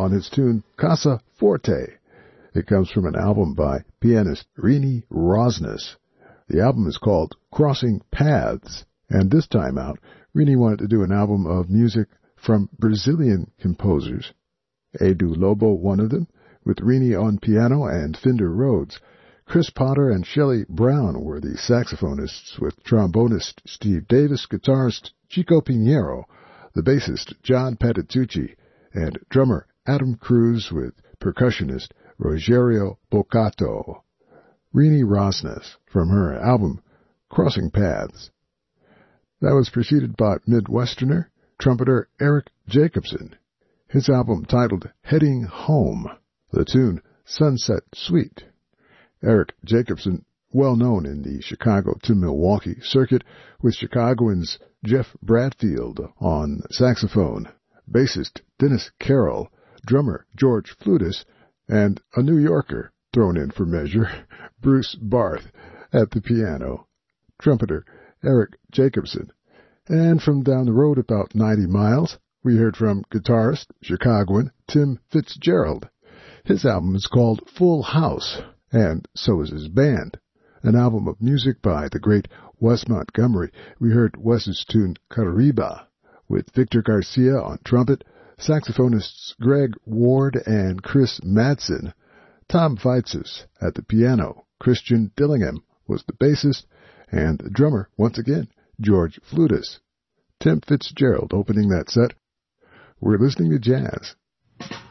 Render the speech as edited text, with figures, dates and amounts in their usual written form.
on his tune Casa Forte. It comes from an album by pianist Rini Rosnes. The album is called Crossing Paths, and this time out, Rini wanted to do an album of music from Brazilian composers. Edu Lobo, one of them, with Rini on piano and Fender Rhodes. Chris Potter and Shelley Brown were the saxophonists, with trombonist Steve Davis, guitarist Chico Pinheiro, the bassist John Patitucci, and drummer Adam Cruz with percussionist Rogerio Boccato. Rini Rosnes from her album Crossing Paths. That was preceded by Midwesterner, trumpeter Eric Jacobson. His album titled Heading Home, the tune Sunset Suite. Eric Jacobson, well known in the Chicago to Milwaukee circuit, with Chicagoans Jeff Bradfield on saxophone, bassist Dennis Carroll, drummer George Flutis, and a New Yorker thrown in for measure, Bruce Barth, at the piano. Trumpeter Eric Jacobson. And from down the road about 90 miles, we heard from guitarist, Chicagoan Tim Fitzgerald. His album is called Full House, and so is his band. An album of music by the great Wes Montgomery. We heard Wes's tune Cariba, with Victor Garcia on trumpet, saxophonists Greg Ward and Chris Madsen, Tom Veitzes at the piano, Christian Dillingham was the bassist, and the drummer, once again, George Flutis. Tim Fitzgerald opening that set. We're listening to jazz.